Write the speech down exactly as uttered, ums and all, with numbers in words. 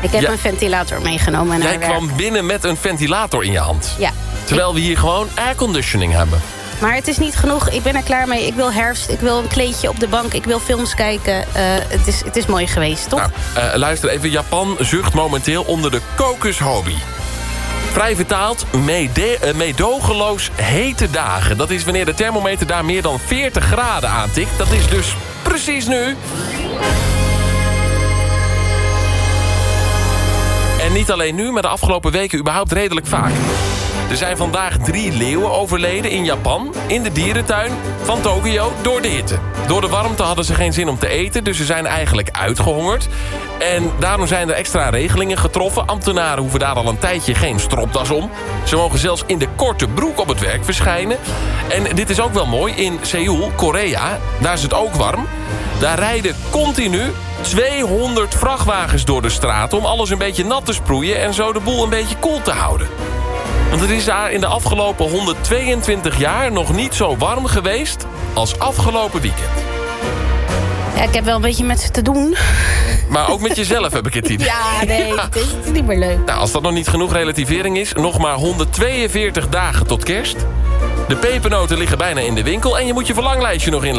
Ik heb Ja. een ventilator meegenomen naar Jij werk. kwam binnen met een ventilator in je hand. Ja. Terwijl we hier gewoon airconditioning hebben. Maar het is niet genoeg. Ik ben er klaar mee. Ik wil herfst. Ik wil een kleedje op de bank. Ik wil films kijken. Uh, het, is, het is mooi geweest, toch? Nou, uh, luister even. Japan zucht momenteel onder de kokushobby. Vrij vertaald, mede, uh, meedogenloos hete dagen. Dat is wanneer de thermometer daar meer dan veertig graden aantikt. Dat is dus precies nu. En niet alleen nu, maar de afgelopen weken überhaupt redelijk vaak. Er zijn vandaag drie leeuwen overleden in Japan, in de dierentuin van Tokio, door de hitte. Door de warmte hadden ze geen zin om te eten, dus ze zijn eigenlijk uitgehongerd. En daarom zijn er extra regelingen getroffen. Ambtenaren hoeven daar al een tijdje geen stropdas om. Ze mogen zelfs in de korte broek op het werk verschijnen. En dit is ook wel mooi, in Seoul, Korea, daar is het ook warm. Daar rijden continu tweehonderd vrachtwagens door de straat om alles een beetje nat te sproeien en zo de boel een beetje koel te houden. Want het is daar in de afgelopen honderdtweeëntwintig jaar nog niet zo warm geweest als afgelopen weekend. Ja, ik heb wel een beetje met ze te doen. Maar ook met jezelf heb ik het idee. Ja, nee, het is, het is niet meer leuk. Nou, als dat nog niet genoeg relativering is, nog maar honderdtweeënveertig dagen tot kerst. De pepernoten liggen bijna in de winkel en je moet je verlanglijstje nog in.